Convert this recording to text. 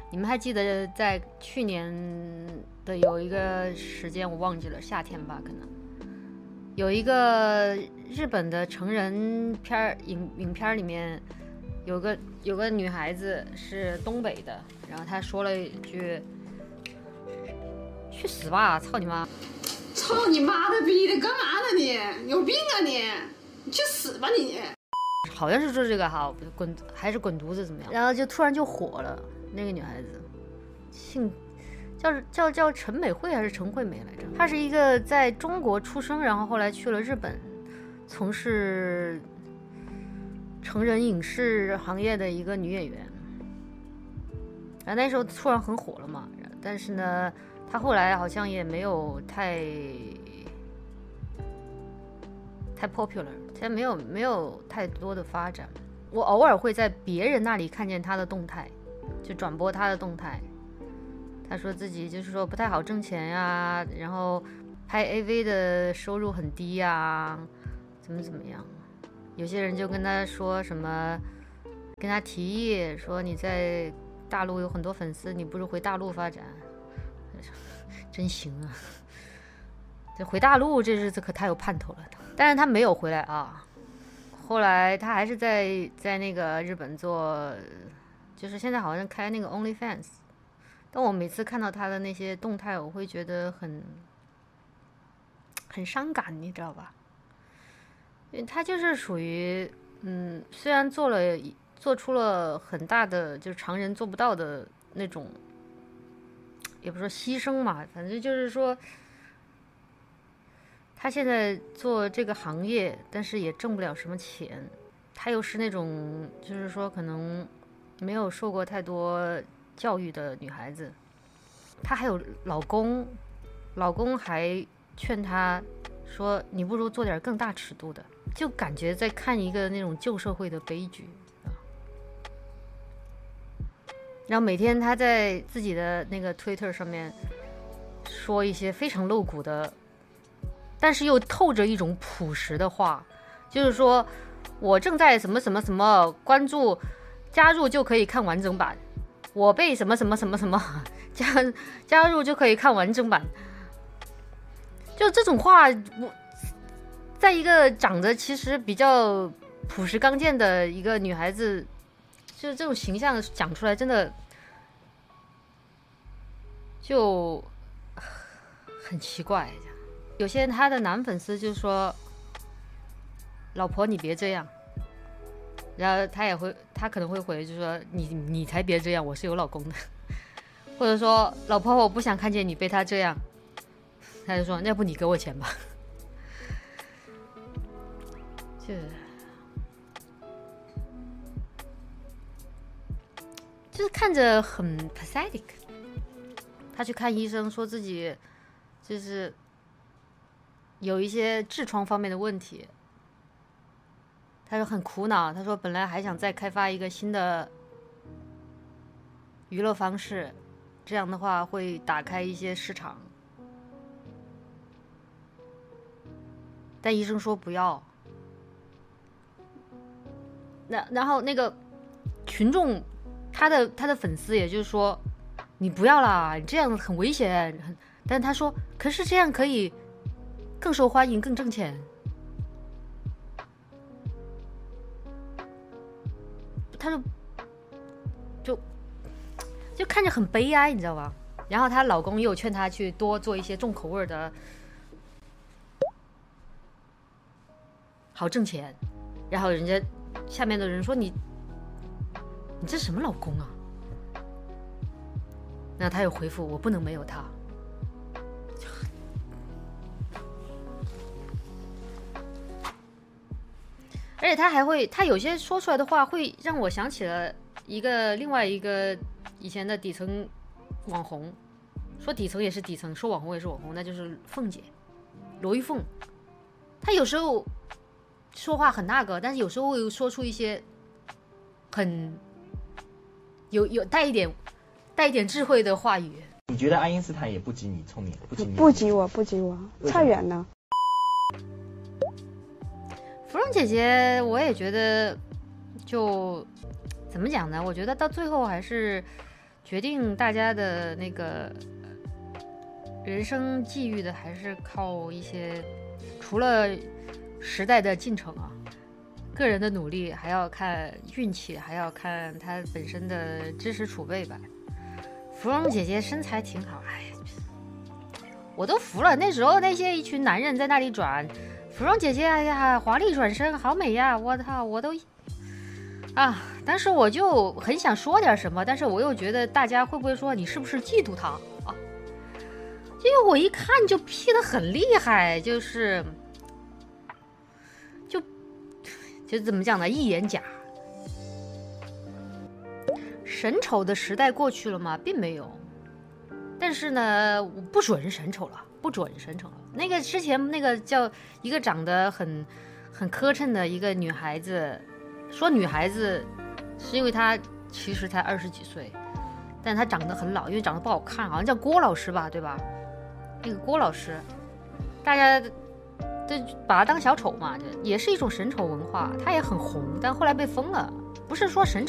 你们还记得在去年的有一个时间我忘记了，夏天吧，可能有一个日本的成人片影片里面有个女孩子是东北的，然后她说了一句：“去死吧，操你妈！” 操你妈的逼的，干嘛呢你？有病啊你！你去死吧你！ 好像是说这个哈，还是滚犊子怎么样？然后就突然就火了，那个女孩子姓叫陈美惠还是陈惠美来着？她是一个在中国出生，然后后来去了日本，从事成人影视行业的一个女演员。然后那时候突然很火了嘛，但是呢，她后来好像也没有太 popular， 她没有太多的发展。我偶尔会在别人那里看见她的动态，就转播她的动态。她说自己就是说不太好挣钱呀，然后拍 AV 的收入很低呀，怎么样。有些人就跟她说什么，跟她提议说你在大陆有很多粉丝，你不如回大陆发展。真行啊，这回大陆这日子可太有盼头了。但是他没有回来啊，后来他还是在那个日本做，就是现在好像开那个 OnlyFans。但我每次看到他的那些动态，我会觉得很伤感，你知道吧？因为他就是属于，虽然做出了很大的就是常人做不到的那种，也不是说牺牲嘛，反正就是说，他现在做这个行业，但是也挣不了什么钱。他又是那种就是说可能没有受过太多教育的女孩子。她还有老公还劝她说你不如做点更大尺度的，就感觉在看一个那种旧社会的悲剧。然后每天她在自己的那个 Twitter 上面说一些非常露骨的，但是又透着一种朴实的话，就是说我正在什么什么什么关注加入就可以看完整版，我被什么什么什么什么加入就可以看完整版。就这种话，在一个长得其实比较朴实刚健的一个女孩子，就这种形象讲出来，真的就很奇怪。有些他的男粉丝就说：“老婆你别这样。”然后他可能会回，就说：“你才别这样，我是有老公的。”或者说：“老婆，我不想看见你被他这样。”他就说：“要不你给我钱吧。”就是看着很 pathetic。他去看医生，说自己就是有一些痔疮方面的问题。他说很苦恼，他说本来还想再开发一个新的娱乐方式，这样的话会打开一些市场，但医生说不要。然后那个群众，他的粉丝也就是说，你不要啦，你这样很危险。但他说，可是这样可以更受欢迎，更挣钱。他就看着很悲哀，你知道吧？然后她老公又劝她去多做一些重口味的，好挣钱。然后人家下面的人说你这什么老公啊？那他又回复我不能没有他。而且他有些说出来的话会让我想起了另外一个以前的底层网红，说底层也是底层，说网红也是网红，那就是凤姐，罗玉凤。他有时候说话很那个，但是有时候又说出一些很有带一点智慧的话语。 你觉得爱因斯坦也不及你聪明， 不及我，差远了。 芙蓉姐姐，我也觉得，就怎么讲呢？我觉得到最后还是决定大家的那个人生际遇的，还是靠一些除了时代的进程啊，个人的努力，还要看运气，还要看他本身的知识储备吧。芙蓉姐姐身材挺好，哎，我都服了。那时候那些一群男人在那里转，芙蓉姐姐，哎呀，华丽转身，好美呀！我操，我都啊！当时我就很想说点什么，但是我又觉得大家会不会说你是不是嫉妒她啊？因为我一看就 P 得很厉害，就怎么讲呢？一眼假。神丑的时代过去了吗？并没有。但是呢，我不准神丑了，不准神丑了。那个之前那个叫一个长得很磕碜的一个女孩子，说女孩子是因为她其实才20几岁，但她长得很老，因为长得不好看，好像叫郭老师吧，对吧？那个郭老师，大家都把她当小丑嘛，也是一种神丑文化，她也很红，但后来被封了。不是说神丑